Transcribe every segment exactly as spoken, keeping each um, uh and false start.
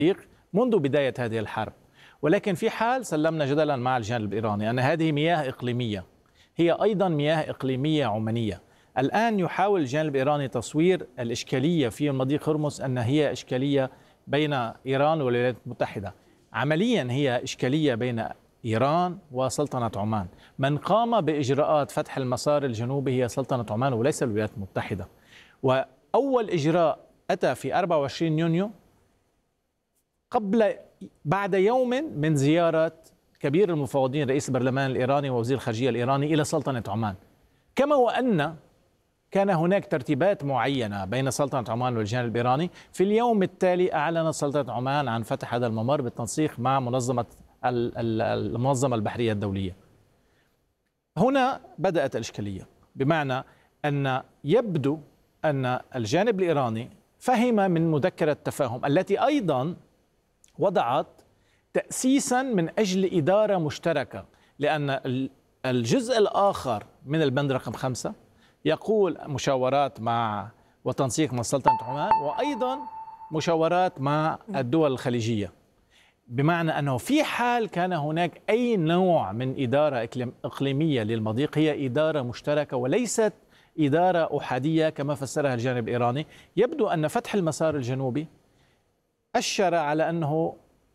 منذ بداية هذه الحرب. ولكن في حال سلمنا جدلا مع الجانب الإيراني أن هذه مياه إقليمية، هي أيضا مياه إقليمية عمانية. الآن يحاول الجانب الإيراني تصوير الإشكالية في مضيق هرمز أن هي إشكالية بين إيران والولايات المتحدة. عمليا هي إشكالية بين إيران وسلطنة عمان. من قام بإجراءات فتح المسار الجنوبي هي سلطنة عمان وليس الولايات المتحدة. وأول إجراء أتى في أربعة وعشرين يونيو قبل بعد يوم من زيارة كبير المفوضين رئيس البرلمان الإيراني ووزير الخارجية الإيراني إلى سلطنة عمان. كما وأن كان هناك ترتيبات معينة بين سلطنة عمان والجانب الإيراني، في اليوم التالي أعلنت سلطنة عمان عن فتح هذا الممر بالتنسيق مع منظمة المنظمة البحرية الدولية. هنا بدأت الإشكالية، بمعنى أن يبدو أن الجانب الإيراني فهم من مذكرة تفاهم التي أيضا وضعت تأسيسا من أجل إدارة مشتركة، لأن الجزء الآخر من البند رقم خمسة يقول مشاورات مع وتنسيق مع سلطنة عمان وأيضا مشاورات مع الدول الخليجية، بمعنى أنه في حال كان هناك أي نوع من إدارة إقليمية للمضيق هي إدارة مشتركة وليست إدارة أحادية كما فسرها الجانب الإيراني. يبدو أن فتح المسار الجنوبي أشار على أنه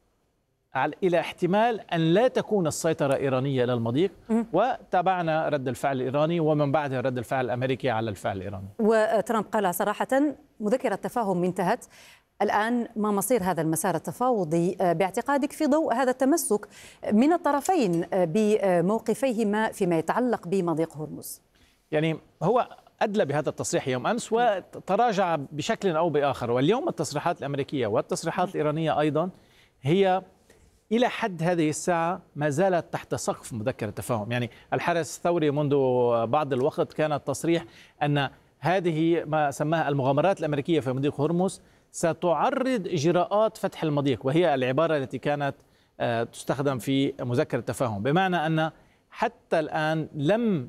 إلى احتمال أن لا تكون السيطرة إيرانية للمضيق، وتابعنا رد الفعل الإيراني ومن بعدها رد الفعل الأمريكي على الفعل الإيراني. وترامب قال صراحة مذكرة تفاهم انتهت، الآن ما مصير هذا المسار التفاوضي باعتقادك في ضوء هذا التمسك من الطرفين بموقفيهما فيما يتعلق بمضيق هرمز؟ يعني هو أدلى بهذا التصريح يوم أمس وتراجع بشكل أو بآخر، واليوم التصريحات الأمريكية والتصريحات الإيرانية أيضا هي إلى حد هذه الساعة ما زالت تحت سقف مذكرة التفاهم. يعني الحرس الثوري منذ بعض الوقت كان التصريح أن هذه ما سماها المغامرات الأمريكية في مضيق هرمز ستعرض إجراءات فتح المضيق، وهي العبارة التي كانت تستخدم في مذكرة التفاهم، بمعنى أن حتى الآن لم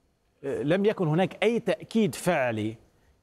لم يكن هناك أي تأكيد فعلي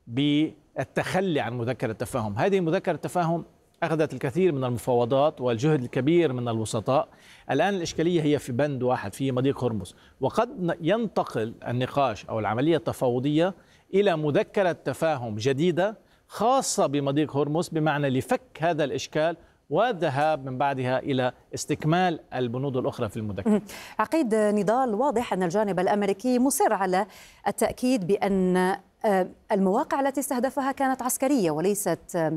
بالتخلي عن مذكرة التفاهم. هذه مذكرة التفاهم أخذت الكثير من المفاوضات والجهد الكبير من الوسطاء. الآن الإشكالية هي في بند واحد في مضيق هرمز، وقد ينتقل النقاش أو العملية التفاوضية إلى مذكرة تفاهم جديدة خاصة بمضيق هرمز، بمعنى لفك هذا الإشكال والذهاب من بعدها إلى استكمال البنود الأخرى في المذكرة. عقيد نضال، واضح أن الجانب الأمريكي مصر على التأكيد بأن المواقع التي استهدفها كانت عسكرية وليست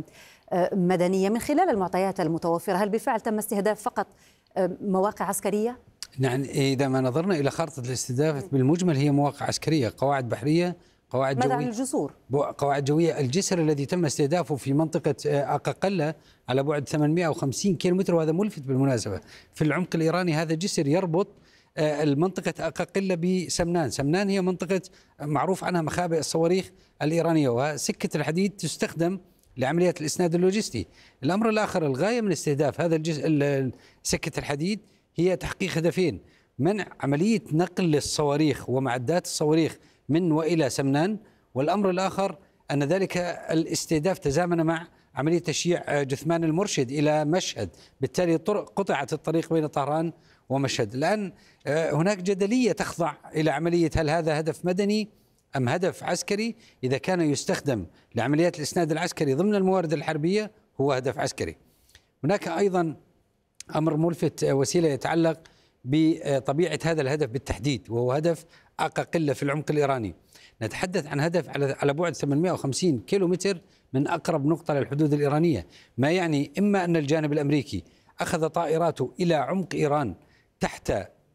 مدنية. من خلال المعطيات المتوفرة هل بالفعل تم استهداف فقط مواقع عسكرية؟ نعم، إذا ما نظرنا إلى خارطة الاستهداف بالمجمل هي مواقع عسكرية، قواعد بحرية، قواعد جوية. ماذا عن الجسور؟ قواعد جوية. الجسر الذي تم استهدافه في منطقة أقاقلة على بعد ثمانمئة وخمسين كيلومتر، وهذا ملفت بالمناسبة، في العمق الإيراني هذا الجسر يربط المنطقة أقاقلة بسمنان. سمنان هي منطقة معروف عنها مخابئ الصواريخ الإيرانية، وسكة الحديد تستخدم لعملية الإسناد اللوجستي. الأمر الآخر، الغاية من استهداف هذا الجزء سكة الحديد هي تحقيق هدفين: منع عملية نقل الصواريخ ومعدات الصواريخ من وإلى سمنان، والأمر الآخر أن ذلك الاستهداف تزامن مع عملية تشييع جثمان المرشد إلى مشهد، بالتالي قطعت الطريق بين طهران ومشهد. الآن هناك جدلية تخضع إلى عملية هل هذا هدف مدني أم هدف عسكري. إذا كان يستخدم لعمليات الإسناد العسكري ضمن الموارد الحربية هو هدف عسكري. هناك أيضا أمر ملفت، وسيلة يتعلق بطبيعة هذا الهدف بالتحديد، وهو هدف أقاقلة في العمق الإيراني. نتحدث عن هدف على بعد ثمانمئة وخمسين كيلومتر من أقرب نقطة للحدود الإيرانية، ما يعني إما أن الجانب الأمريكي أخذ طائراته إلى عمق إيران تحت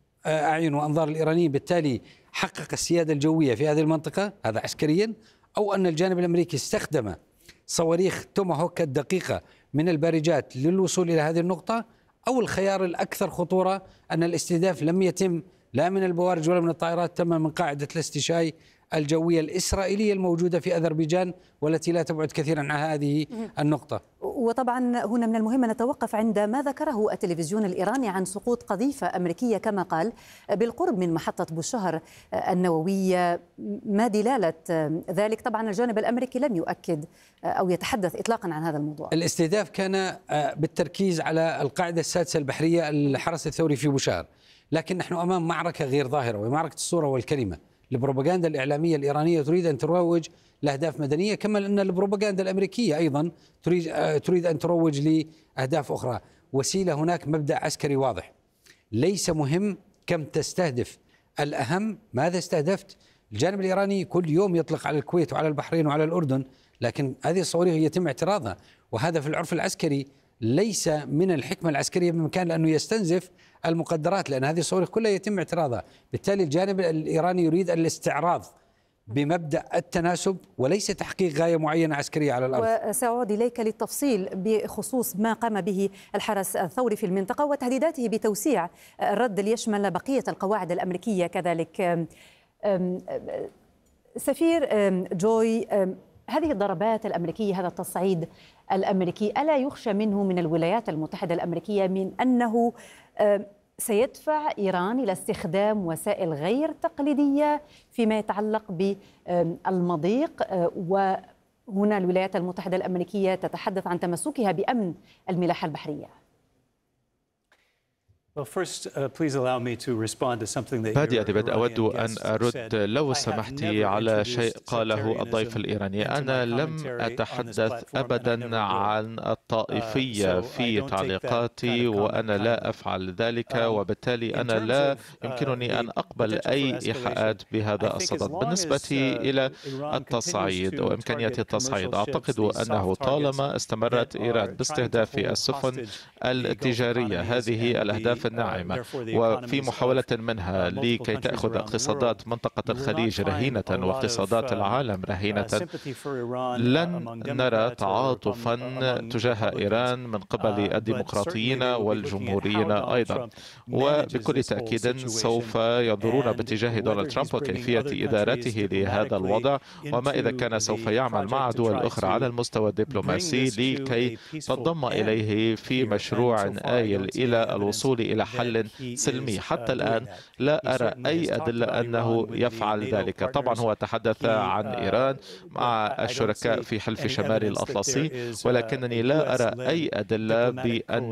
أعين وأنظار الإيرانيين، بالتالي حقق السيادة الجوية في هذه المنطقة، هذا عسكريا، أو أن الجانب الأمريكي استخدم صواريخ توماهوك الدقيقة من البارجات للوصول إلى هذه النقطة، أو الخيار الأكثر خطورة أن الاستهداف لم يتم لا من البوارج ولا من الطائرات، تم من قاعدة الاستشاي الجوية الإسرائيلية الموجودة في أذربيجان والتي لا تبعد كثيرا عن هذه النقطة. وطبعا هنا من المهم أن نتوقف عند ما ذكره التلفزيون الإيراني عن سقوط قذيفة أمريكية كما قال بالقرب من محطة بوشهر النووية. ما دلالة ذلك؟ طبعا الجانب الأمريكي لم يؤكد أو يتحدث إطلاقا عن هذا الموضوع. الاستهداف كان بالتركيز على القاعدة السادسة البحرية الحرس الثوري في بوشهر، لكن نحن أمام معركة غير ظاهرة ومعركة الصورة والكلمة. البروباغندا الإعلامية الإيرانية تريد أن تروج لأهداف مدنية، كما أن البروباغندا الأمريكية أيضا تريد تريد أن تروج لأهداف أخرى. وسيلة هناك مبدأ عسكري واضح، ليس مهم كم تستهدف، الأهم ماذا استهدفت. الجانب الإيراني كل يوم يطلق على الكويت وعلى البحرين وعلى الأردن، لكن هذه الصواريخ يتم اعتراضها، وهذا في العرف العسكري ليس من الحكمة العسكرية بمكان لأنه يستنزف المقدرات، لأن هذه الصواريخ كلها يتم اعتراضها. بالتالي الجانب الإيراني يريد الاستعراض بمبدأ التناسب وليس تحقيق غاية معينة عسكرية على الأرض. وسأعود إليك للتفصيل بخصوص ما قام به الحرس الثوري في المنطقة وتهديداته بتوسيع الرد ليشمل بقية القواعد الأمريكية كذلك. سفير جوي، هذه الضربات الأمريكية، هذا التصعيد الأمريكي، ألا يخشى منه من الولايات المتحدة الأمريكية من أنه سيدفع إيران إلى استخدام وسائل غير تقليدية فيما يتعلق بالمضيق؟ وهنا الولايات المتحدة الأمريكية تتحدث عن تمسكها بأمن الملاحة البحرية. بادئ بدء أود أن أرد لو سمحت على شيء قاله الضيف الإيراني. أنا لم أتحدث أبدا عن الطائفية في تعليقاتي، وأنا لا أفعل ذلك، وبالتالي أنا لا يمكنني أن أقبل أي إيحاءات بهذا الصدد. بالنسبة إلى التصعيد وإمكانية التصعيد، أعتقد أنه طالما استمرت إيران باستهداف السفن التجارية، هذه الأهداف الناعمة، وفي محاولة منها لكي تأخذ اقتصادات منطقة الخليج رهينة واقتصادات العالم رهينة، لن نرى تعاطفا تجاه إيران من قبل الديمقراطيين والجمهوريين أيضا. وبكل تأكيد سوف ينظرون باتجاه دونالد ترامب وكيفية إدارته لهذا الوضع، وما إذا كان سوف يعمل مع دول أخرى على المستوى الدبلوماسي لكي تنضم إليه في مشروع آيل إلى الوصول إلى حل سلمي. حتى الآن لا أرى أي أدلة أنه يفعل ذلك. طبعا هو تحدث عن إيران مع الشركاء في حلف شمال الأطلسي، ولكنني لا أرى أي أدلة بأن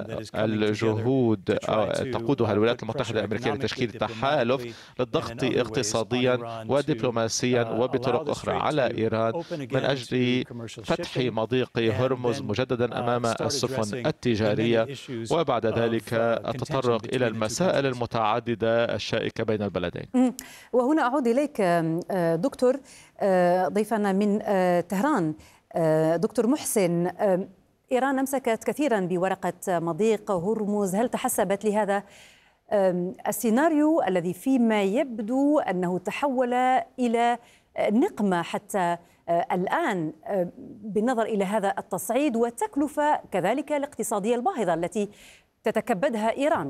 الجهود تقودها الولايات المتحدة الأمريكية لتشكيل تحالف للضغط اقتصاديا ودبلوماسيا وبطرق أخرى على إيران من أجل فتح مضيق هرمز مجددا أمام السفن التجارية، وبعد ذلك التطرق إلى المسائل المتعددة الشائكة بين البلدين. وهنا أعود إليك دكتور، ضيفنا من طهران دكتور محسن. إيران أمسكت كثيرا بورقة مضيق هرمز، هل تحسبت لهذا السيناريو الذي فيما يبدو أنه تحول إلى نقمة حتى الآن بالنظر إلى هذا التصعيد والتكلفة كذلك الاقتصادية الباهظة التي تتكبدها إيران؟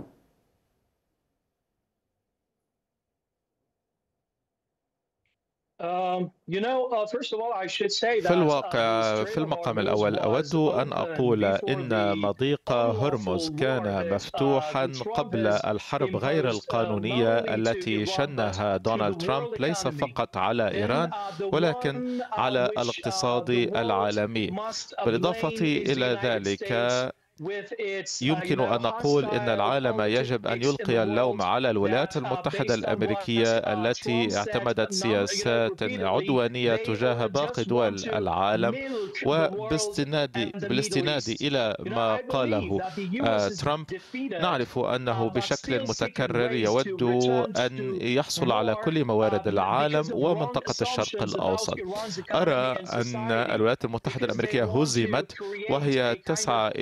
في الواقع في المقام الأول أود أن أقول إن مضيق هرمز كان مفتوحا قبل الحرب غير القانونية التي شنها دونالد ترامب، ليس فقط على إيران ولكن على الاقتصاد العالمي. بالإضافة إلى ذلك يمكن أن نقول إن العالم يجب أن يلقي اللوم على الولايات المتحدة الأمريكية التي اعتمدت سياسات عدوانية تجاه باقي دول العالم، وباستناد بالاستناد إلى ما قاله ترامب نعرف أنه بشكل متكرر يود أن يحصل على كل موارد العالم ومنطقة الشرق الأوسط. أرى أن الولايات المتحدة الأمريكية هزمت وهي تسعى إلى سبل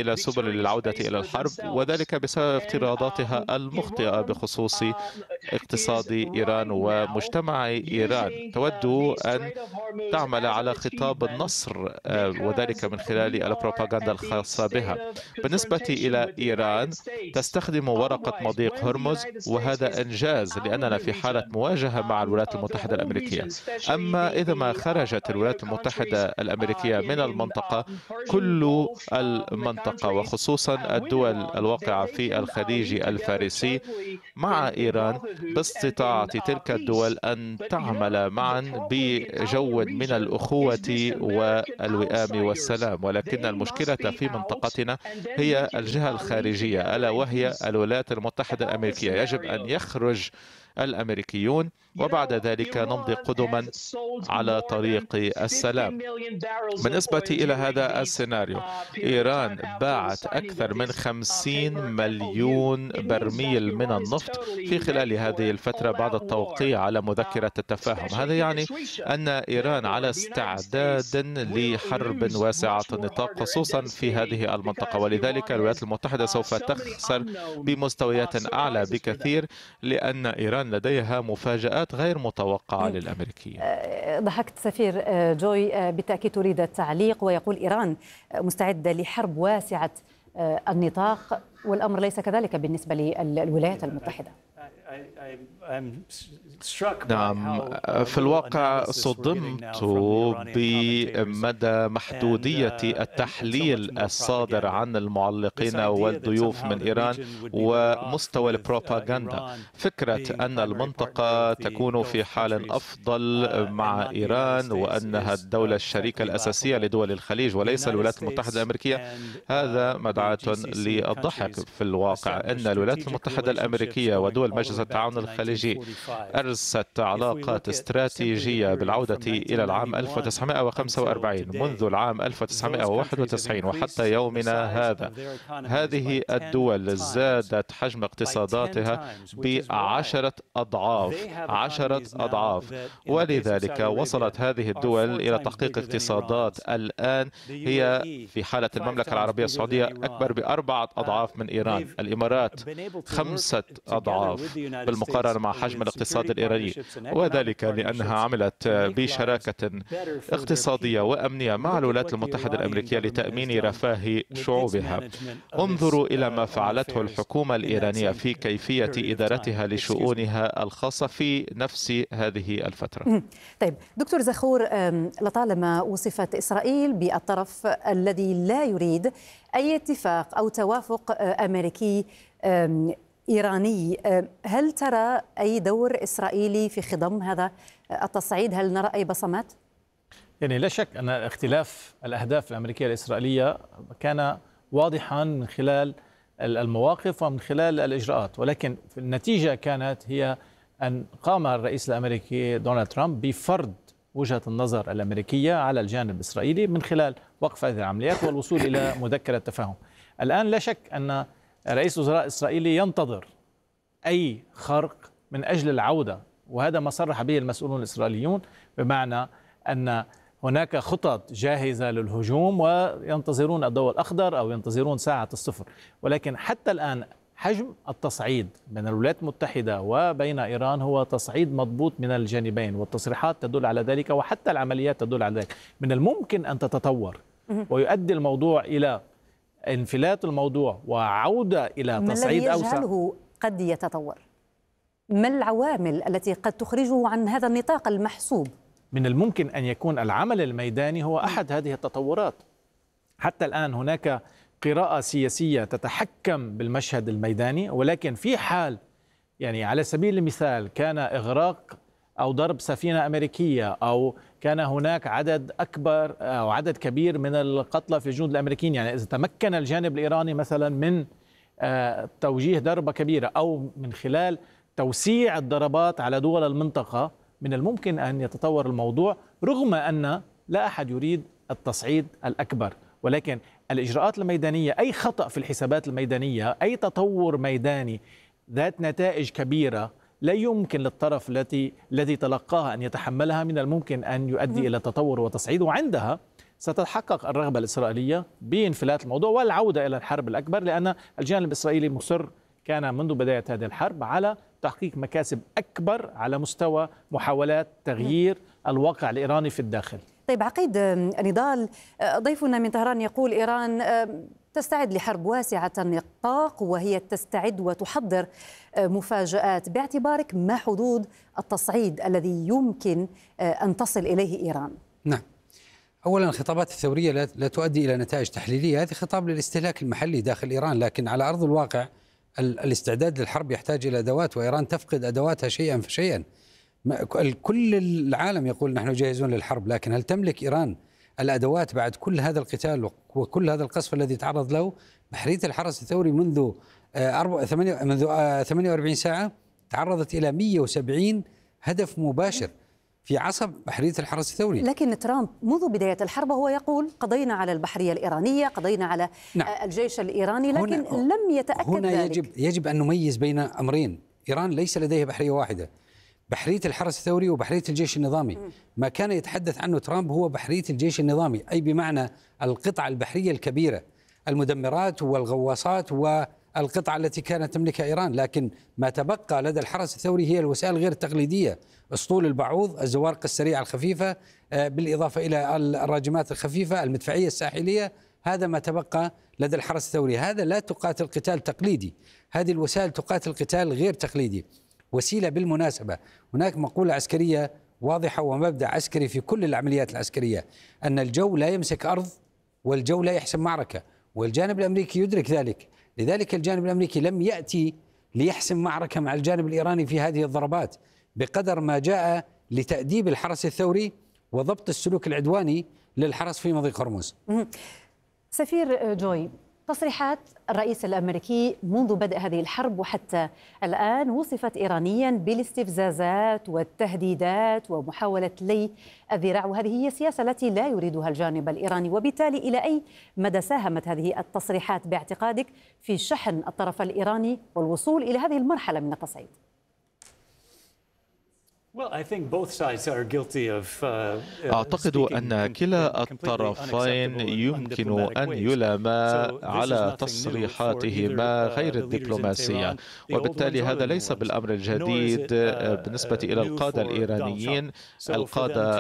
تواصل للعودة إلى الحرب، وذلك بسبب افتراضاتها المخطئة بخصوص اقتصاد إيران ومجتمع إيران. تود أن تعمل على خطاب النصر وذلك من خلال البروباغندا الخاصة بها. بالنسبة إلى إيران تستخدم ورقة مضيق هرمز، وهذا إنجاز لأننا في حالة مواجهة مع الولايات المتحدة الأمريكية. أما إذا ما خرجت الولايات المتحدة الأمريكية من المنطقة، كل المنطقة وخصوصا الدول الواقعة في الخليج الفارسي مع إيران باستطاعة تلك الدول أن تعمل معا بجو من الأخوة والوئام والسلام. ولكن المشكلة في منطقتنا هي الجهة الخارجية، ألا وهي الولايات المتحدة الأمريكية. يجب أن يخرج الأمريكيون وبعد ذلك نمضي قدما على طريق السلام. بالنسبة إلى هذا السيناريو، إيران باعت أكثر من خمسين مليون برميل من النفط في خلال هذه الفترة بعد التوقيع على مذكرة التفاهم. هذا يعني أن إيران على استعداد لحرب واسعة النطاق خصوصا في هذه المنطقة، ولذلك الولايات المتحدة سوف تخسر بمستويات أعلى بكثير، لأن إيران لديها مفاجآت غير متوقعة للأمريكيين. ضحكت سفير جوي، بالتأكيد تريد التعليق، ويقول إيران مستعدة لحرب واسعة النطاق، والأمر ليس كذلك بالنسبة للولايات المتحدة. نعم، في الواقع صدمت بمدى محدودية التحليل الصادر عن المعلقين والضيوف من إيران ومستوى البروباغندا. فكرة أن المنطقة تكون في حال أفضل مع إيران وأنها الدولة الشريكة الأساسية لدول الخليج وليس الولايات المتحدة الأمريكية، هذا مدعاة للضحك. في الواقع أن الولايات المتحدة الأمريكية ودول مجلس التعاون الخليجي أرست علاقات استراتيجية بالعودة إلى العام ألف وتسعمائة وخمسة وأربعين منذ العام ألف وتسعمائة وواحد وتسعين وحتى يومنا هذا. هذه الدول زادت حجم اقتصاداتها بعشرة أضعاف عشرة أضعاف ولذلك وصلت هذه الدول إلى تحقيق اقتصادات الآن هي في حالة المملكة العربية السعودية أكبر بأربعة أضعاف من إيران، الإمارات خمسة أضعاف بالمقارنة مع حجم الاقتصاد الإيراني، وذلك لأنها عملت بشراكة اقتصادية وأمنية مع الولايات المتحدة الأمريكية لتأمين رفاه شعوبها. انظروا إلى ما فعلته الحكومة الإيرانية في كيفية إدارتها لشؤونها الخاصة في نفس هذه الفترة. طيب دكتور زخور، لطالما وصفت إسرائيل بالطرف الذي لا يريد أي اتفاق أو توافق أمريكي إيراني، هل ترى أي دور إسرائيلي في خضم هذا التصعيد؟ هل نرى أي بصمات؟ يعني لا شك أن اختلاف الأهداف الأمريكية الإسرائيلية كان واضحا من خلال المواقف ومن خلال الإجراءات، ولكن النتيجة كانت هي أن قام الرئيس الأمريكي دونالد ترامب بفرض وجهة النظر الأمريكية على الجانب الإسرائيلي من خلال وقف هذه العمليات والوصول إلى مذكرة تفاهم. الآن لا شك أن رئيس وزراء إسرائيلي ينتظر أي خرق من أجل العودة، وهذا ما صرح به المسؤولون الإسرائيليون، بمعنى أن هناك خطط جاهزة للهجوم وينتظرون الضوء الأخضر أو ينتظرون ساعة الصفر. ولكن حتى الآن حجم التصعيد بين الولايات المتحدة وبين إيران هو تصعيد مضبوط من الجانبين، والتصريحات تدل على ذلك وحتى العمليات تدل على ذلك. من الممكن أن تتطور ويؤدي الموضوع إلى انفلات الموضوع وعودة إلى تصعيد أوسع. ما الذي يجعله قد يتطور؟ ما العوامل التي قد تخرجه عن هذا النطاق المحسوب؟ من الممكن أن يكون العمل الميداني هو أحد هذه التطورات. حتى الآن هناك قراءة سياسية تتحكم بالمشهد الميداني، ولكن في حال يعني على سبيل المثال كان إغراق أو ضرب سفينة أمريكية أو كان هناك عدد أكبر أو عدد كبير من القتلى في الجنود الأمريكيين، يعني إذا تمكن الجانب الإيراني مثلا من توجيه ضربة كبيرة أو من خلال توسيع الضربات على دول المنطقة، من الممكن أن يتطور الموضوع، رغم أن لا أحد يريد التصعيد الأكبر. ولكن الإجراءات الميدانية، أي خطأ في الحسابات الميدانية، أي تطور ميداني ذات نتائج كبيرة لا يمكن للطرف التي الذي تلقاها أن يتحملها، من الممكن أن يؤدي إلى تطور وتصعيد، وعندها ستتحقق الرغبة الإسرائيلية بانفلات الموضوع والعودة إلى الحرب الأكبر، لأن الجانب الإسرائيلي مصر كان منذ بداية هذه الحرب على تحقيق مكاسب أكبر على مستوى محاولات تغيير الواقع الإيراني في الداخل. طيب عقيد نضال، ضيفنا من طهران يقول إيران تستعد لحرب واسعة النطاق وهي تستعد وتحضر مفاجآت، باعتبارك ما حدود التصعيد الذي يمكن أن تصل إليه إيران؟ نعم، أولا الخطابات الثورية لا تؤدي إلى نتائج تحليلية، هذه خطاب للاستهلاك المحلي داخل إيران، لكن على أرض الواقع الاستعداد للحرب يحتاج إلى أدوات، وإيران تفقد أدواتها شيئا فشيئا. كل العالم يقول نحن جاهزون للحرب، لكن هل تملك إيران الأدوات بعد كل هذا القتال وكل هذا القصف الذي تعرض له؟ بحرية الحرس الثوري منذ منذ ثمانية وأربعين ساعة تعرضت إلى مئة وسبعين هدف مباشر في عصب بحرية الحرس الثوري. لكن ترامب منذ بداية الحرب وهو يقول قضينا على البحرية الإيرانية، قضينا على نعم. الجيش الإيراني، لكن هنا لم يتأكد هنا ذلك. يجب يجب أن نميز بين أمرين. إيران ليس لديها بحرية واحدة، بحرية الحرس الثوري وبحرية الجيش النظامي. ما كان يتحدث عنه ترامب هو بحرية الجيش النظامي، أي بمعنى القطع البحرية الكبيرة، المدمرات والغواصات والقطع التي كانت تملكها إيران. لكن ما تبقى لدى الحرس الثوري هي الوسائل غير التقليدية، أسطول البعوض، الزوارق السريعة الخفيفة، بالإضافة إلى الراجمات الخفيفة، المدفعية الساحلية. هذا ما تبقى لدى الحرس الثوري. هذا لا تقاتل قتال تقليدي، هذه الوسائل تقاتل قتال غير تقليدي. وسيلة بالمناسبة، هناك مقولة عسكرية واضحة ومبدأ عسكري في كل العمليات العسكرية، أن الجو لا يمسك أرض والجو لا يحسم معركة، والجانب الأمريكي يدرك ذلك. لذلك الجانب الأمريكي لم يأتي ليحسم معركة مع الجانب الإيراني في هذه الضربات بقدر ما جاء لتأديب الحرس الثوري وضبط السلوك العدواني للحرس في مضيق هرمز. سفير جوي، تصريحات الرئيس الأمريكي منذ بدء هذه الحرب وحتى الآن وصفت إيرانيا بالاستفزازات والتهديدات ومحاولة لي الذراع، وهذه هي السياسة التي لا يريدها الجانب الإيراني. وبالتالي إلى أي مدى ساهمت هذه التصريحات باعتقادك في شحن الطرف الإيراني والوصول إلى هذه المرحلة من التصعيد؟ أعتقد أن كلا الطرفين يمكن أن يلما على تصريحاتهما غير الدبلوماسية، وبالتالي هذا ليس بالأمر الجديد بالنسبة إلى القادة الإيرانيين. القادة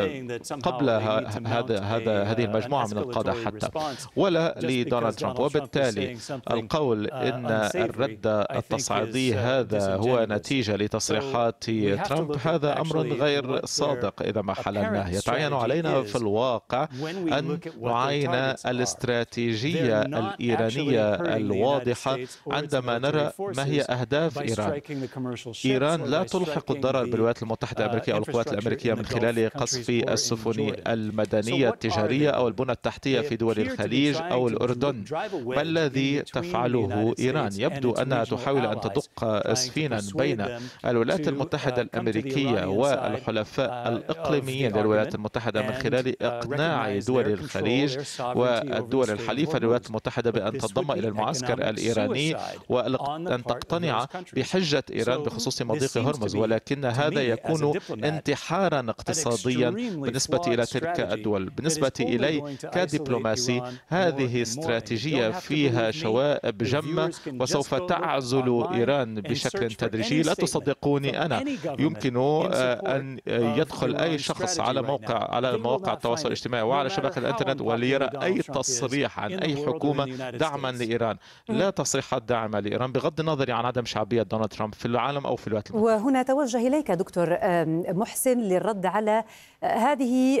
قبل هذا هذا هذه المجموعة من القادة حتى، ولا لدونالد ترامب. وبالتالي القول إن الرد التصعيدي هذا هو نتيجة لتصريحات ترامب هذا أمر غير صادق إذا ما حللناه. يتعين علينا في الواقع أن نعاين الاستراتيجية الإيرانية الواضحة عندما نرى ما هي أهداف إيران. إيران لا تلحق الضرر بالولايات المتحدة الأمريكية أو القوات الأمريكية من خلال قصف السفن المدنية التجارية أو البنى التحتية في دول الخليج أو الأردن. ما الذي تفعله إيران؟ يبدو أنها تحاول أن تدق سفينا بين الولايات المتحدة الأمريكية والحلفاء الإقليميين للولايات المتحدة من خلال إقناع دول الخليج والدول الحليفة للولايات المتحدة بأن تنضم إلى المعسكر الإيراني وأن تقتنع بحجة إيران بخصوص مضيق هرمز. ولكن هذا يكون انتحارا اقتصاديا بالنسبة إلى تلك الدول. بالنسبة إلي كدبلوماسي هذه استراتيجية فيها شوائب جمة وسوف تعزل إيران بشكل تدريجي. لا تصدقوني أنا، يمكن أن يدخل أي شخص على موقع على مواقع التواصل الاجتماعي وعلى شبكة الإنترنت وليرى أي تصريح عن أي حكومة دعما لإيران. لا تصريحات داعمة لإيران بغض النظر عن عدم شعبية دونالد ترامب في العالم أو في الولايات المتحدة. وهنا توجه إليك دكتور محسن للرد على هذه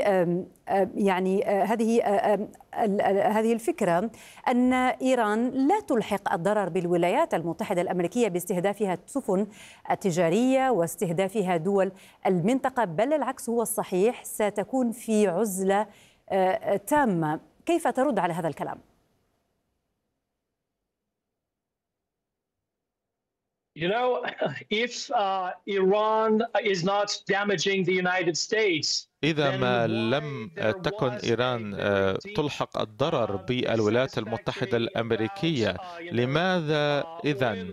يعني هذه هذه الفكرة أن إيران لا تلحق الضرر بالولايات المتحدة الأمريكية باستهدافها السفن التجارية واستهدافها دول المنطقة، بل العكس هو الصحيح، ستكون في عزلة تامة. كيف ترد على هذا الكلام؟ You know, if uh, Iran is not damaging the United States, إذا ما لم تكن إيران تلحق الضرر بالولايات المتحدة الأمريكية، لماذا إذن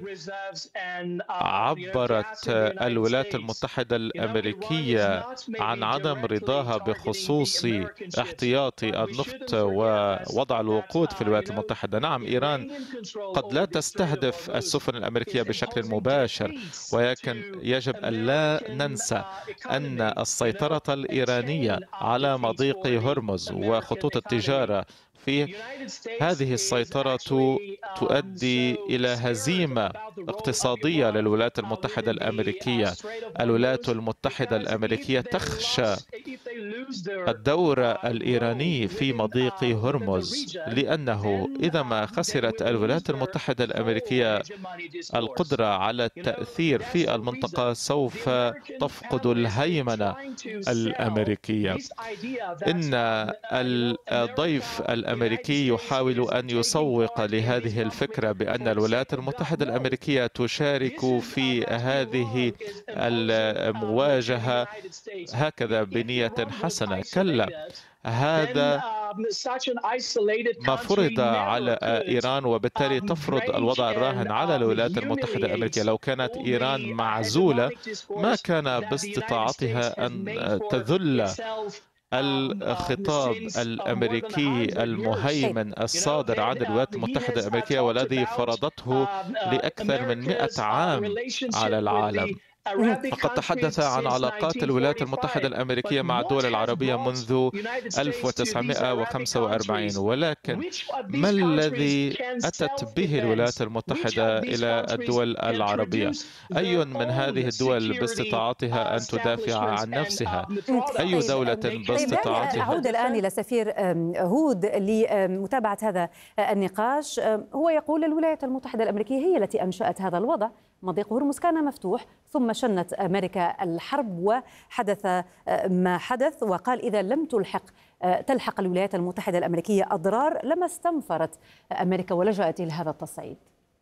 عبرت الولايات المتحدة الأمريكية عن عدم رضاها بخصوص احتياطي النفط ووضع الوقود في الولايات المتحدة؟ نعم، إيران قد لا تستهدف السفن الأمريكية بشكل مباشر، ولكن يجب أن لا ننسى أن السيطرة الإيرانية على مضيق هرمز وخطوط التجارة في هذه السيطرة تؤدي إلى هزيمة اقتصادية للولايات المتحدة الأمريكية. الولايات المتحدة الأمريكية تخشى الدور الإيراني في مضيق هرمز، لأنه إذا ما خسرت الولايات المتحدة الأمريكية القدرة على التأثير في المنطقة سوف تفقد الهيمنة الأمريكية. إن الضيف الأمريكي يحاول أن يسوق لهذه الفكرة بأن الولايات المتحدة الأمريكية تشارك في هذه المواجهة هكذا بنية حسنة. كلا، هذا ما فرض على إيران، وبالتالي تفرض الوضع الراهن على الولايات المتحدة الأمريكية. لو كانت إيران معزولة ما كان باستطاعتها أن تذل الخطاب الأمريكي المهيمن الصادر عن الولايات المتحدة الأمريكية والذي فرضته لأكثر من مئة عام على العالم. فقد تحدث عن علاقات الولايات المتحدة الأمريكية مع الدول العربية منذ ألف وتسعمئة وخمسة وأربعين، ولكن ما الذي أتت به الولايات المتحدة إلى الدول العربية؟ أي من هذه الدول باستطاعتها أن تدافع عن نفسها؟ أي دولة باستطاعتها؟ أعود الآن إلى سفير هود لمتابعة هذا النقاش. هو يقول الولايات المتحدة الأمريكية هي التي أنشأت هذا الوضع. مضيق هرمز كان مفتوح، ثم شنت أمريكا الحرب وحدث ما حدث، وقال إذا لم تلحق تلحق الولايات المتحدة الأمريكية أضرار لما استنفرت أمريكا ولجأت إلى هذا التصعيد.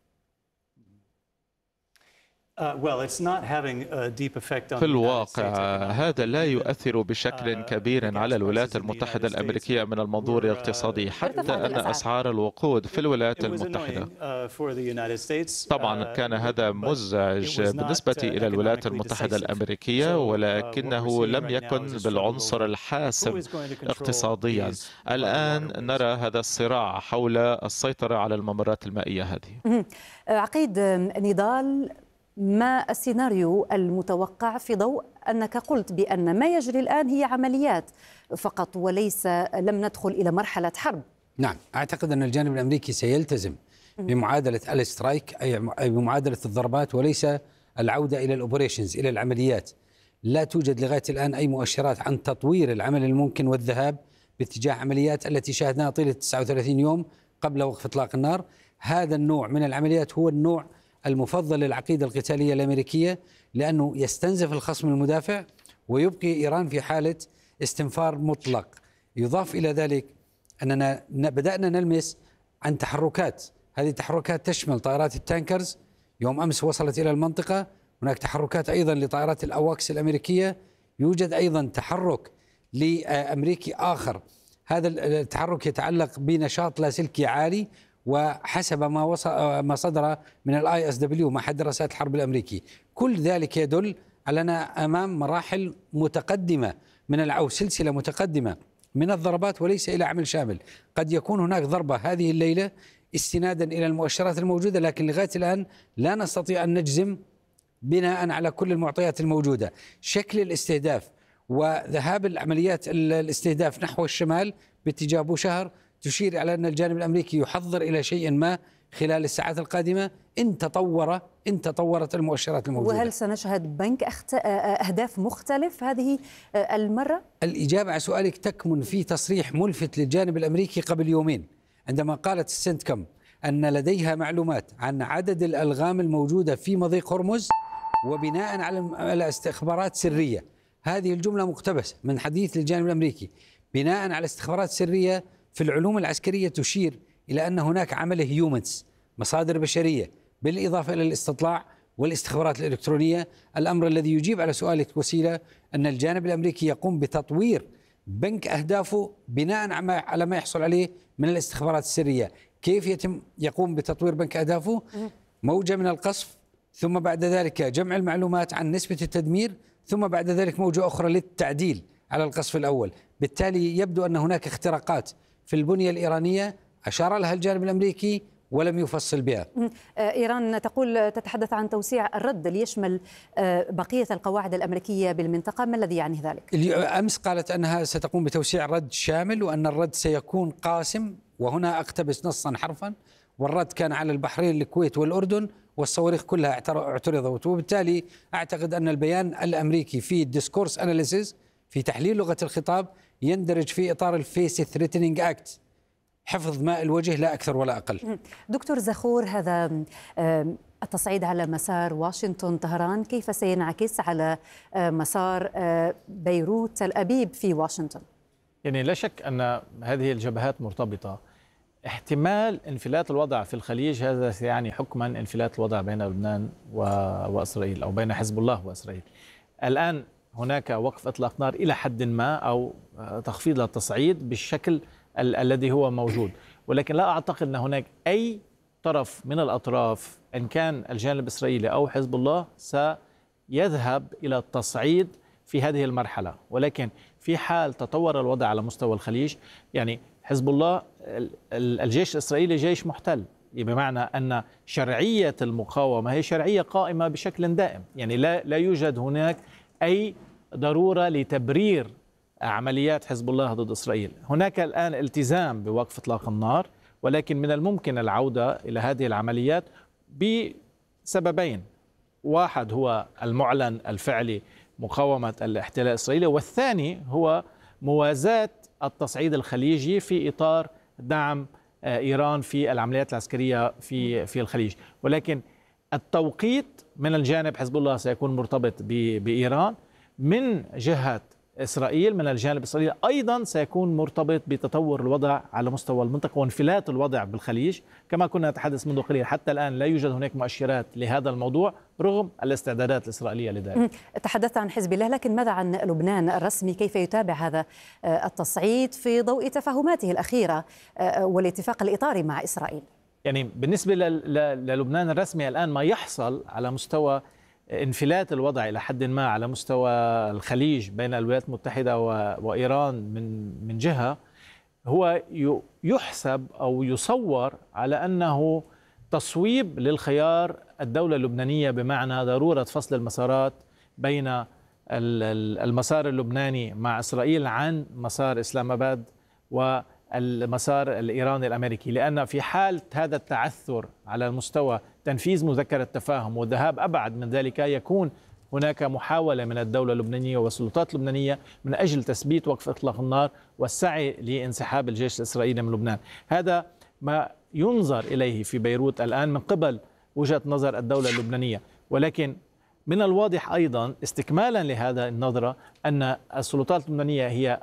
في الواقع هذا لا يؤثر بشكل كبير على الولايات المتحدة الأمريكية من المنظور الاقتصادي، حتى أن أسعار الوقود في الولايات المتحدة طبعا كان هذا مزعج بالنسبة إلى الولايات المتحدة الأمريكية، ولكنه لم يكن بالعنصر الحاسم اقتصاديا. الآن نرى هذا الصراع حول السيطرة على الممرات المائية هذه. عقيد نضال، ما السيناريو المتوقع في ضوء أنك قلت بأن ما يجري الآن هي عمليات فقط وليس لم ندخل إلى مرحلة حرب؟ نعم، أعتقد أن الجانب الأمريكي سيلتزم بمعادلة السترايك، أي بمعادلة الضربات، وليس العودة إلى الأوبريشنز، إلى العمليات. لا توجد لغاية الآن أي مؤشرات عن تطوير العمل الممكن والذهاب باتجاه عمليات التي شاهدناها طيلة تسعة وثلاثين يوم قبل وقف إطلاق النار. هذا النوع من العمليات هو النوع المفضل للعقيدة القتالية الأمريكية، لأنه يستنزف الخصم المدافع ويبقي إيران في حالة استنفار مطلق. يضاف إلى ذلك أننا بدأنا نلمس عن تحركات، هذه التحركات تشمل طائرات التانكرز، يوم أمس وصلت إلى المنطقة. هناك تحركات أيضا لطائرات الأواكس الأمريكية، يوجد أيضا تحرك لأمريكي آخر. هذا التحرك يتعلق بنشاط لاسلكي عالي، وحسب ما وصل ما صدر من الاي اس دبليو معهد رصاد الحرب الامريكي، كل ذلك يدل على أننا امام مراحل متقدمه من او سلسله متقدمه من الضربات وليس الى عمل شامل. قد يكون هناك ضربه هذه الليله استنادا الى المؤشرات الموجوده، لكن لغايه الان لا نستطيع ان نجزم بناء على كل المعطيات الموجوده. شكل الاستهداف وذهاب العمليات الاستهداف نحو الشمال باتجاه بوشهر تشير على أن الجانب الأمريكي يحضر إلى شيء ما خلال الساعات القادمة إن تطور إن تطورت المؤشرات الموجودة. وهل سنشهد بنك أهداف مختلف هذه المرة؟ الإجابة على سؤالك تكمن في تصريح ملفت للجانب الأمريكي قبل يومين، عندما قالت السنتكم أن لديها معلومات عن عدد الألغام الموجودة في مضيق هرمز وبناء على استخبارات سرية. هذه الجملة مقتبسة من حديث للجانب الأمريكي بناء على استخبارات سرية في العلوم العسكرية تشير إلى أن هناك عمل هيومنز، مصادر بشرية، بالإضافة إلى الاستطلاع والاستخبارات الإلكترونية. الأمر الذي يجيب على سؤالك وسيلة أن الجانب الأمريكي يقوم بتطوير بنك أهدافه بناء على ما يحصل عليه من الاستخبارات السرية. كيف يتم يقوم بتطوير بنك أهدافه؟ موجة من القصف، ثم بعد ذلك جمع المعلومات عن نسبة التدمير، ثم بعد ذلك موجة أخرى للتعديل على القصف الأول. بالتالي يبدو أن هناك اختراقات في البنية الإيرانية أشار لها الجانب الأمريكي ولم يفصل بها. إيران تقول تتحدث عن توسيع الرد ليشمل بقية القواعد الأمريكية بالمنطقة، ما الذي يعني ذلك؟ أمس قالت أنها ستقوم بتوسيع رد شامل وأن الرد سيكون قاسم، وهنا أقتبس نصا حرفا، والرد كان على البحرين الكويت والأردن والصواريخ كلها اعترضت. وبالتالي أعتقد أن البيان الأمريكي في الديسكورس أناليسيس في تحليل لغة الخطاب يندرج في إطار الفيس ثريتنينج أكت، حفظ ماء الوجه لا أكثر ولا أقل. دكتور زخور، هذا التصعيد على مسار واشنطن طهران كيف سينعكس على مسار بيروت تل أبيب في واشنطن؟ يعني لا شك أن هذه الجبهات مرتبطة. احتمال انفلات الوضع في الخليج هذا سيعني حكما انفلات الوضع بين لبنان وإسرائيل، أو بين حزب الله وإسرائيل. الآن هناك وقف إطلاق نار إلى حد ما، أو تخفيض للتصعيد بالشكل ال الذي هو موجود، ولكن لا أعتقد أن هناك أي طرف من الأطراف إن كان الجانب الإسرائيلي أو حزب الله سيذهب إلى التصعيد في هذه المرحلة. ولكن في حال تطور الوضع على مستوى الخليج، يعني حزب الله الجيش الإسرائيلي جيش محتل، بمعنى أن شرعية المقاومة هي شرعية قائمة بشكل دائم، يعني لا لا يوجد هناك أي ضرورة لتبرير عمليات حزب الله ضد إسرائيل. هناك الآن التزام بوقف إطلاق النار، ولكن من الممكن العودة إلى هذه العمليات بسببين: واحد هو المعلن الفعلي مقاومة الاحتلال الإسرائيلي، والثاني هو موازاة التصعيد الخليجي في إطار دعم إيران في العمليات العسكرية في في الخليج. ولكن التوقيت من الجانب حزب الله سيكون مرتبط بإيران، من جهة إسرائيل من الجانب الإسرائيلي أيضا سيكون مرتبط بتطور الوضع على مستوى المنطقة وانفلات الوضع بالخليج. كما كنا نتحدث منذ قليل، حتى الآن لا يوجد هناك مؤشرات لهذا الموضوع رغم الاستعدادات الإسرائيلية لذلك. تحدثت عن حزب الله، لكن ماذا عن لبنان الرسمي؟ كيف يتابع هذا التصعيد في ضوء تفاهماته الأخيرة والاتفاق الإطاري مع إسرائيل؟ يعني بالنسبة للبنان الرسمي الآن ما يحصل على مستوى انفلات الوضع إلى حد ما على مستوى الخليج بين الولايات المتحدة وإيران من من جهة، هو يحسب أو يصور على أنه تصويب للخيار الدولة اللبنانية، بمعنى ضرورة فصل المسارات بين المسار اللبناني مع إسرائيل عن مسار إسلام آباد والمسار الإيراني الأمريكي، لأن في حال هذا التعثر على مستوى تنفيذ مذكرة التفاهم والذهاب أبعد من ذلك، يكون هناك محاولة من الدولة اللبنانية والسلطات اللبنانية من أجل تثبيت وقف إطلاق النار والسعي لانسحاب الجيش الإسرائيلي من لبنان. هذا ما ينظر إليه في بيروت الآن من قبل وجهة نظر الدولة اللبنانية. ولكن من الواضح أيضا استكمالا لهذا النظرة أن السلطات اللبنانية هي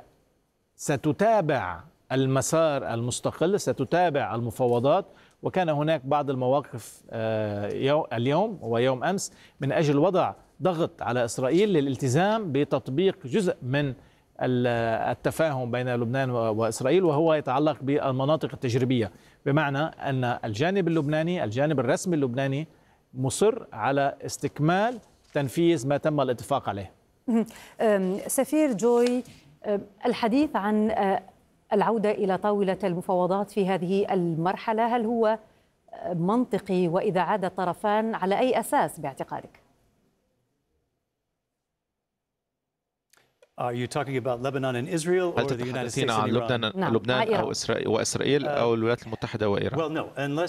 ستتابع المسار المستقل، ستتابع المفاوضات، وكان هناك بعض المواقف اليوم ويوم أمس من أجل وضع ضغط على إسرائيل للالتزام بتطبيق جزء من التفاهم بين لبنان وإسرائيل، وهو يتعلق بالمناطق التجريبية، بمعنى أن الجانب اللبناني الجانب الرسمي اللبناني مصر على استكمال تنفيذ ما تم الاتفاق عليه. سفير جوي، الحديث عن العودة إلى طاولة المفاوضات في هذه المرحلة هل هو منطقي؟ وإذا عاد الطرفان على أي أساس باعتقادك؟ هل تتحدثين عن لبنان نعم. لبنان أو إسرائيل وإسرائيل أو الولايات المتحدة وإيران؟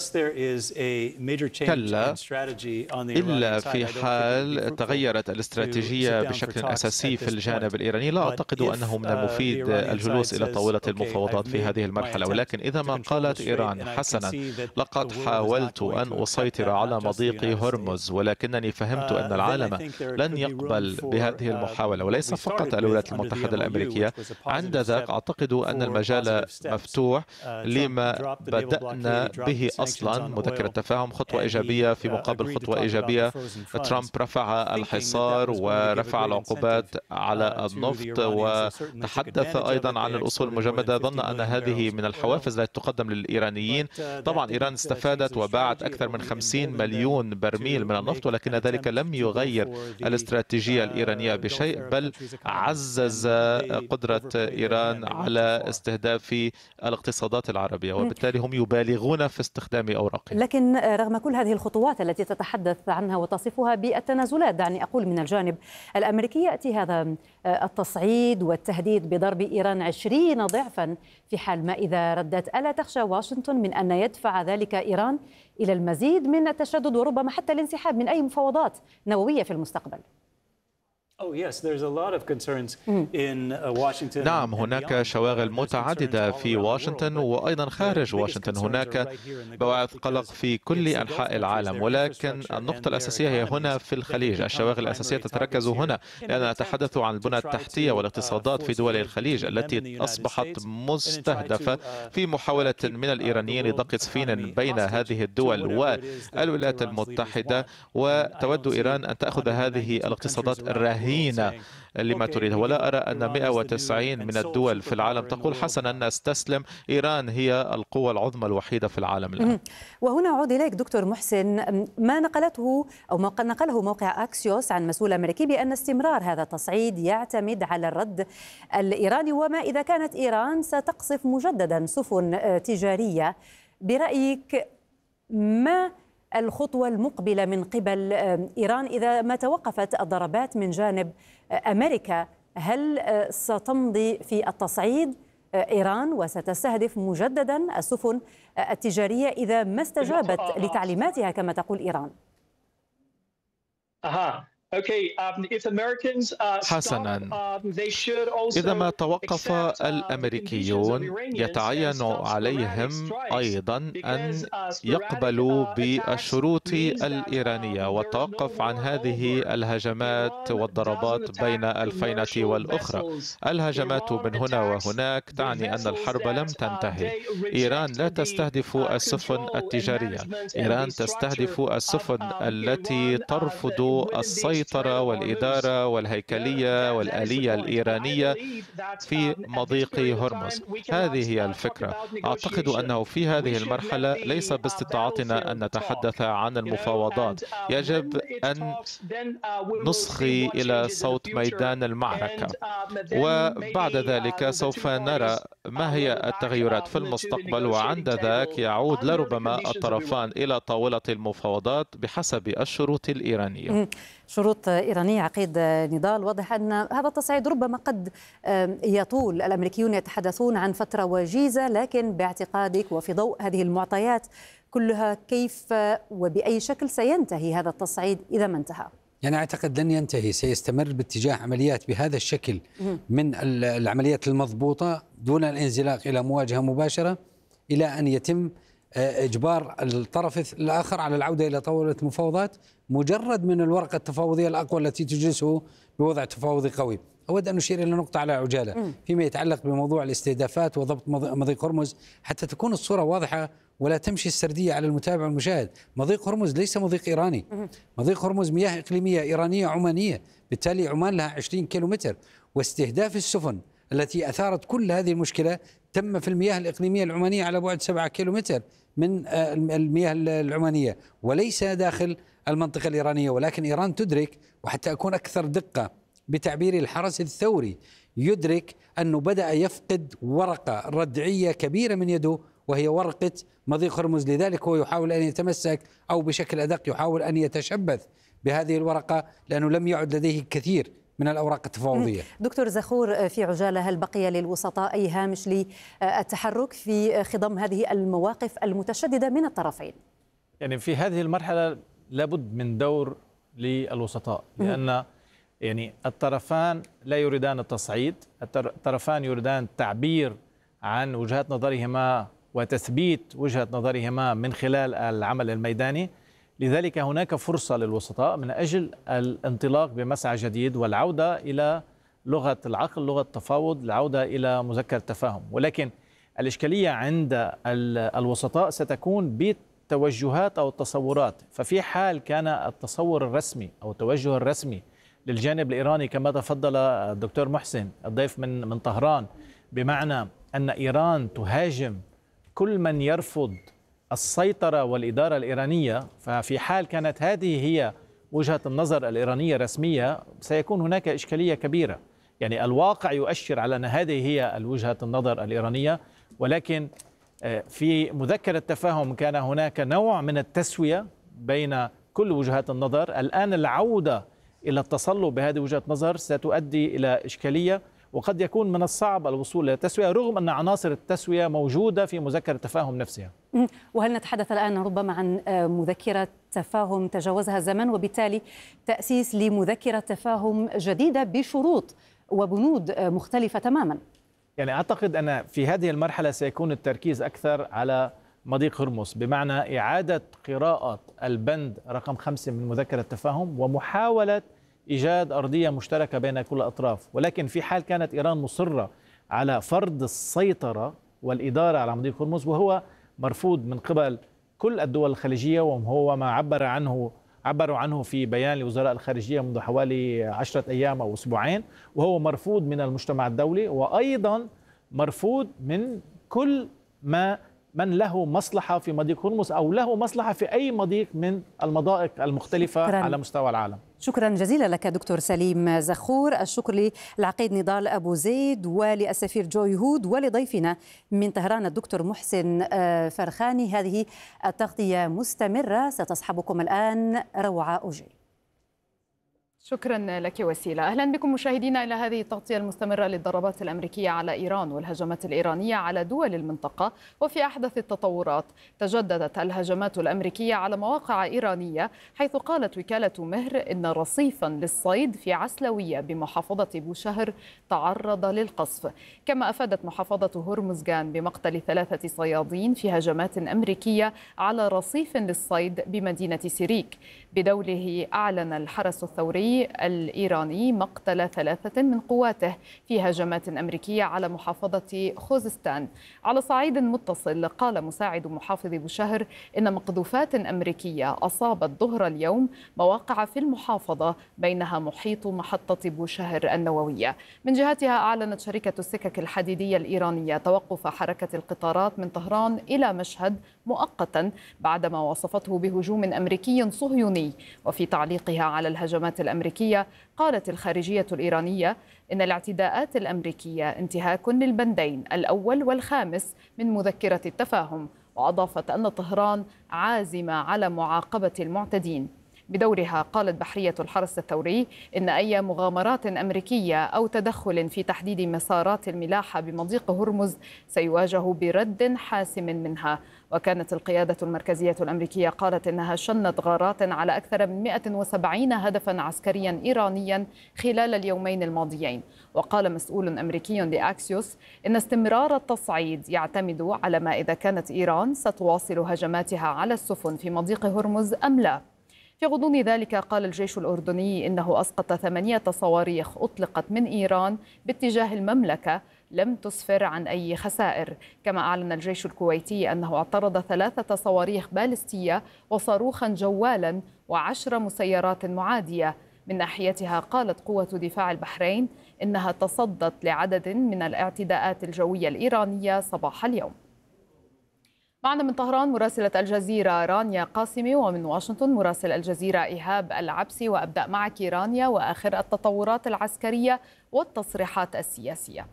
كلا، إلا في حال تغيرت الاستراتيجية بشكل أساسي في الجانب الإيراني. لا أعتقد أنه من المفيد الجلوس إلى طاولة المفاوضات في هذه المرحلة، ولكن إذا ما قالت إيران حسنا لقد حاولت أن أسيطر على مضيق هرمز، ولكنني فهمت أن العالم لن يقبل بهذه المحاولة، وليس فقط الولايات الولايات المتحدة الأمريكية. عند ذاك أعتقد أن المجال مفتوح لما بدأنا به أصلا، مذكرة تفاهم، خطوة إيجابية في مقابل خطوة إيجابية. ترامب رفع الحصار ورفع العقوبات على النفط وتحدث أيضا عن الأصول المجمدة. ظن أن هذه من الحوافز التي تقدم للإيرانيين. طبعا إيران استفادت وباعت أكثر من خمسين مليون برميل من النفط، ولكن ذلك لم يغير الاستراتيجية الإيرانية بشيء، بل عزز قدرة إيران على استهداف الاقتصادات العربية، وبالتالي هم يبالغون في استخدام أوراقهم. لكن رغم كل هذه الخطوات التي تتحدث عنها وتصفها بالتنازلات، دعني أقول من الجانب الأمريكي، يأتي هذا التصعيد والتهديد بضرب إيران عشرين ضعفا في حال ما إذا ردت. ألا تخشى واشنطن من أن يدفع ذلك إيران إلى المزيد من التشدد وربما حتى الانسحاب من أي مفاوضات نووية في المستقبل؟ نعم، هناك شواغل متعددة في واشنطن وأيضا خارج واشنطن. هناك بواعث قلق في كل أنحاء العالم، ولكن النقطة الأساسية هي هنا في الخليج. الشواغل الأساسية تتركز هنا، لأننا نتحدث عن البنى التحتية والاقتصادات في دول الخليج التي أصبحت مستهدفة في محاولة من الإيرانيين لضخ سفين بين هذه الدول والولايات المتحدة، وتود إيران أن تأخذ هذه الاقتصادات الراهنة لما تريد. ولا أرى أن مئة وتسعين من الدول في العالم تقول حسنا نستسلم، إيران هي القوة العظمى الوحيدة في العالم الآن. وهنا أعود إليك دكتور محسن، ما نقلته أو ما نقله موقع أكسيوس عن مسؤول أمريكي بأن استمرار هذا التصعيد يعتمد على الرد الإيراني، وما إذا كانت إيران ستقصف مجددا سفن تجارية. برأيك ما الخطوة المقبلة من قبل إيران إذا ما توقفت الضربات من جانب أمريكا؟ هل ستمضي في التصعيد إيران وستستهدف مجددا السفن التجارية إذا ما استجابت لتعليماتها كما تقول إيران؟ أها حسنا، إذا ما توقف الأمريكيون يتعين عليهم أيضا أن يقبلوا بالشروط الإيرانية والتوقف عن هذه الهجمات والضربات بين الفينة والأخرى. الهجمات من هنا وهناك تعني أن الحرب لم تنتهي. إيران لا تستهدف السفن التجارية، إيران تستهدف السفن التي ترفض السيطرة السيطرة والإدارة والهيكلية والآلية الإيرانية في مضيق هرمز. هذه هي الفكرة. أعتقد أنه في هذه المرحلة ليس باستطاعتنا أن نتحدث عن المفاوضات، يجب أن نصغي إلى صوت ميدان المعركة، وبعد ذلك سوف نرى ما هي التغيرات في المستقبل، وعند ذاك يعود لربما الطرفان إلى طاولة المفاوضات بحسب الشروط الإيرانية. شروط إيرانية عقيد نضال. واضح أن هذا التصعيد ربما قد يطول. الأمريكيون يتحدثون عن فترة وجيزة، لكن باعتقادك وفي ضوء هذه المعطيات كلها كيف وبأي شكل سينتهي هذا التصعيد إذا ما انتهى؟ يعني أعتقد لن ينتهي، سيستمر باتجاه عمليات بهذا الشكل من العمليات المضبوطة دون الانزلاق إلى مواجهة مباشرة، إلى أن يتم إجبار الطرف الآخر على العودة إلى طاولة مفاوضات مجرد من الورقة التفاوضية الأقوى التي تجلسه بوضع تفاوضي قوي. أود أن أشير إلى نقطة على عجالة فيما يتعلق بموضوع الاستهدافات وضبط مضيق هرمز حتى تكون الصورة واضحة ولا تمشي السردية على المتابع والمشاهد. مضيق هرمز ليس مضيق إيراني، مضيق هرمز مياه إقليمية إيرانية عمانية، بالتالي عمان لها عشرين كيلومتر، واستهداف السفن التي أثارت كل هذه المشكلة تم في المياه الإقليمية العمانية على بعد سبعة كيلومتر من المياه العمانية وليس داخل المنطقة الإيرانية. ولكن إيران تدرك، وحتى أكون أكثر دقة بتعبير الحرس الثوري، يدرك أنه بدأ يفقد ورقة ردعية كبيرة من يده وهي ورقة مضيق هرمز. لذلك هو يحاول أن يتمسك أو بشكل أدق يحاول أن يتشبث بهذه الورقة لأنه لم يعد لديه الكثير من الأوراق التفاوضية. دكتور زخور، في عجالة، هل بقي للوسطاء أي هامش للتحرك في خضم هذه المواقف المتشددة من الطرفين؟ يعني في هذه المرحلة لابد من دور للوسطاء، لأن يعني الطرفان لا يريدان التصعيد، الطرفان يريدان التعبير عن وجهات نظرهما وتثبيت وجهة نظرهما من خلال العمل الميداني. لذلك هناك فرصة للوسطاء من أجل الانطلاق بمسعى جديد والعودة إلى لغة العقل، لغة التفاوض، العودة إلى مذكرة تفاهم. ولكن الإشكالية عند الوسطاء ستكون بالتوجهات أو التصورات. ففي حال كان التصور الرسمي أو التوجه الرسمي للجانب الإيراني كما تفضل الدكتور محسن الضيف من من طهران، بمعنى أن إيران تهاجم كل من يرفض السيطرة والإدارة الإيرانية، ففي حال كانت هذه هي وجهة النظر الإيرانية الرسمية سيكون هناك إشكالية كبيرة. يعني الواقع يؤشر على أن هذه هي وجهة النظر الإيرانية، ولكن في مذكرة تفاهم كان هناك نوع من التسوية بين كل وجهات النظر. الآن العودة إلى التصلب بهذه وجهة النظر ستؤدي إلى إشكالية، وقد يكون من الصعب الوصول إلى التسوية رغم أن عناصر التسوية موجودة في مذكرة التفاهم نفسها. وهل نتحدث الآن ربما عن مذكرة تفاهم تجاوزها الزمن، وبالتالي تأسيس لمذكرة تفاهم جديدة بشروط وبنود مختلفة تماما؟ يعني أعتقد أن في هذه المرحلة سيكون التركيز أكثر على مضيق هرمز، بمعنى إعادة قراءة البند رقم خمسة من مذكرة التفاهم ومحاولة إيجاد أرضية مشتركة بين كل الأطراف. ولكن في حال كانت إيران مصرة على فرض السيطرة والإدارة على مضيق هرمز، وهو مرفوض من قبل كل الدول الخليجية، وهو ما عبر عنه عبروا عنه في بيان لوزراء الخارجية منذ حوالي عشرة أيام أو أسبوعين، وهو مرفوض من المجتمع الدولي، وأيضا مرفوض من كل ما من له مصلحة في مضيق هرمز أو له مصلحة في أي مضيق من المضائق المختلفة شكراً. على مستوى العالم. شكرا جزيلا لك دكتور سليم زخور. الشكر للعقيد نضال أبو زيد وللسفير جو يهود ولضيفنا من طهران الدكتور محسن فرخاني. هذه التغطية مستمرة، ستصحبكم الآن روعة أوجي. شكرا لك وسيلة. أهلا بكم مشاهدينا إلى هذه التغطية المستمرة للضربات الأمريكية على إيران والهجمات الإيرانية على دول المنطقة. وفي أحدث التطورات تجددت الهجمات الأمريكية على مواقع إيرانية، حيث قالت وكالة مهر إن رصيفا للصيد في عسلوية بمحافظة بوشهر تعرض للقصف. كما أفادت محافظة هرمزغان بمقتل ثلاثة صيادين في هجمات أمريكية على رصيف للصيد بمدينة سيريك. بدوره أعلن الحرس الثوري الإيراني مقتل ثلاثة من قواته في هجمات أمريكية على محافظة خوزستان. على صعيد متصل، قال مساعد محافظ بوشهر إن مقذوفات أمريكية أصابت ظهر اليوم مواقع في المحافظة، بينها محيط محطة بوشهر النووية. من جهتها أعلنت شركة السكك الحديدية الإيرانية توقف حركة القطارات من طهران إلى مشهد مؤقتا بعدما وصفته بهجوم أمريكي صهيوني. وفي تعليقها على الهجمات الأمريكية، قالت الخارجية الإيرانية إن الاعتداءات الأمريكية انتهاك للبندين الأول والخامس من مذكرة التفاهم، وأضافت أن طهران عازمة على معاقبة المعتدين. بدورها قالت بحرية الحرس الثوري إن أي مغامرات أمريكية أو تدخل في تحديد مسارات الملاحة بمضيق هرمز سيواجه برد حاسم منها. وكانت القيادة المركزية الأمريكية قالت إنها شنت غارات على أكثر من مئة وسبعين هدفا عسكريا إيرانيا خلال اليومين الماضيين. وقال مسؤول أمريكي لأكسيوس إن استمرار التصعيد يعتمد على ما إذا كانت إيران ستواصل هجماتها على السفن في مضيق هرمز أم لا. في غضون ذلك، قال الجيش الأردني إنه أسقط ثمانية صواريخ أطلقت من إيران باتجاه المملكة لم تسفر عن أي خسائر. كما أعلن الجيش الكويتي أنه اعترض ثلاثة صواريخ باليستية وصاروخا جوالا وعشر مسيرات معادية. من ناحيتها قالت قوة دفاع البحرين إنها تصدت لعدد من الاعتداءات الجوية الإيرانية صباح اليوم. معنا من طهران مراسلة الجزيرة رانيا قاسمي، ومن واشنطن مراسل الجزيرة إيهاب العبسي. وأبدأ معك رانيا وآخر التطورات العسكرية والتصريحات السياسية.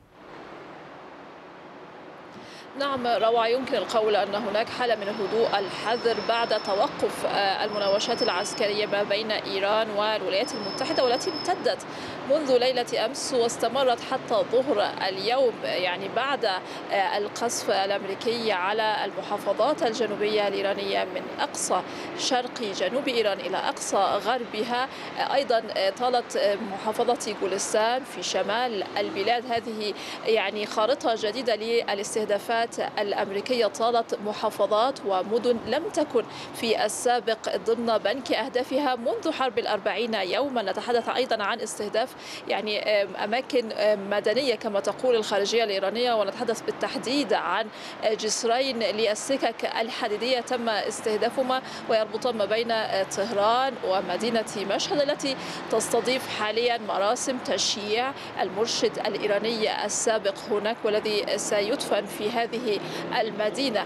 نعم روعة، يمكن القول أن هناك حالة من الهدوء الحذر بعد توقف المناوشات العسكرية ما بين إيران والولايات المتحدة، والتي امتدت منذ ليلة أمس واستمرت حتى ظهر اليوم، يعني بعد القصف الأمريكي على المحافظات الجنوبية الإيرانية من أقصى شرق جنوب إيران إلى أقصى غربها. أيضا طالت محافظة جولستان في شمال البلاد. هذه يعني خارطة جديدة للاستهدافات العمليات الأمريكية طالت محافظات ومدن لم تكن في السابق ضمن بنك أهدافها منذ حرب الأربعين يوما. نتحدث أيضا عن استهداف يعني أماكن مدنية كما تقول الخارجية الإيرانية، ونتحدث بالتحديد عن جسرين للسكك الحديدية تم استهدافهما ويربطان ما بين طهران ومدينة مشهد التي تستضيف حاليا مراسم تشييع المرشد الإيراني السابق هناك والذي سيدفن في هذه المدينة.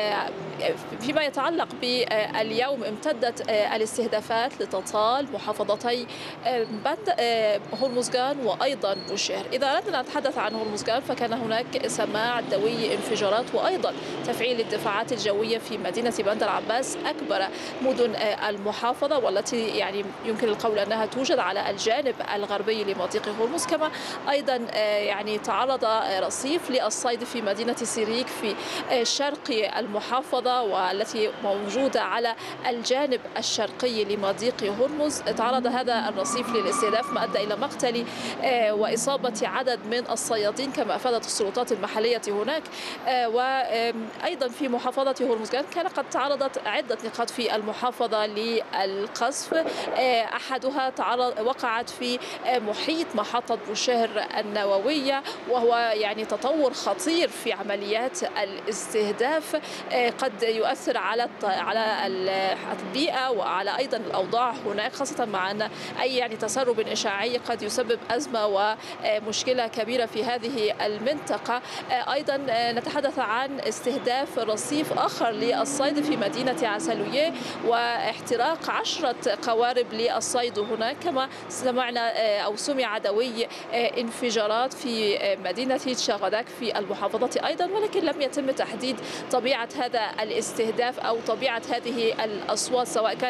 فيما يتعلق باليوم امتدت الاستهدافات لتطال محافظتي بند هرمزغان وأيضا بوشهر. إذا أردنا أن نتحدث عن هرمزغان فكان هناك سماع دوي انفجارات وأيضا تفعيل الدفاعات الجوية في مدينة بندر عباس أكبر مدن المحافظة، والتي يعني يمكن القول أنها توجد على الجانب الغربي لمضيق هرمز. كما أيضا يعني تعرض رصيف للصيد في مدينة سيريك في شرق المحافظة والتي موجودة على الجانب الشرقي لمضيق هرمز. تعرض هذا الرصيف للاستهداف ما أدى إلى مقتل وإصابة عدد من الصيادين كما أفادت السلطات المحلية هناك. وأيضا في محافظة هرمزغان كان قد تعرضت عدة نقاط في المحافظة للقصف، أحدها تعرض وقعت في محيط محطة بوشهر النووية، وهو يعني تطور خطير في عمليات الاستهداف قد يؤثر على على البيئة وعلى أيضا الأوضاع هناك، خاصة مع أن أي يعني تسرب إشعاعي قد يسبب أزمة ومشكلة كبيرة في هذه المنطقة. أيضا نتحدث عن استهداف رصيف آخر للصيد في مدينة عسلوية واحتراق عشرة قوارب للصيد هناك، كما سمعنا أو سمع دوي انفجارات في مدينة شاغداك في المحافظة أيضا، ولكن لم يتم تحديد طبيعة هذا الاستهداف أو طبيعة هذه الأصوات سواء كان